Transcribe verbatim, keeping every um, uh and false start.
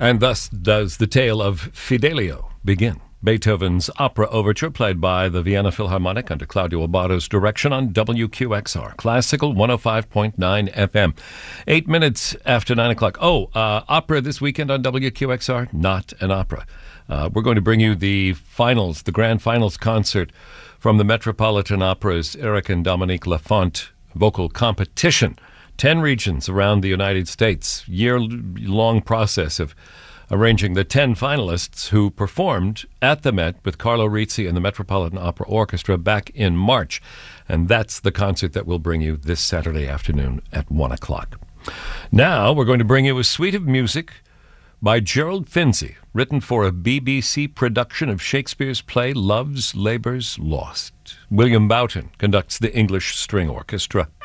And thus does the tale of Fidelio begin. Beethoven's opera overture played by the Vienna Philharmonic under Claudio Abbato's direction on W Q X R, Classical one oh five point nine F M. Eight minutes after nine o'clock. Oh, uh, opera this weekend on W Q X R? Not an opera. Uh, we're going to bring you the finals, the grand finals concert from the Metropolitan Opera's Eric and Dominique Lafont vocal competition. Ten regions around the United States, year-long process of arranging the ten finalists who performed at the Met with Carlo Rizzi and the Metropolitan Opera Orchestra back in March. And that's the concert that we'll bring you this Saturday afternoon at one o'clock. Now we're going to bring you a suite of music by Gerald Finzi, written for a B B C production of Shakespeare's play Love's Labour's Lost. William Boughton conducts the English String Orchestra.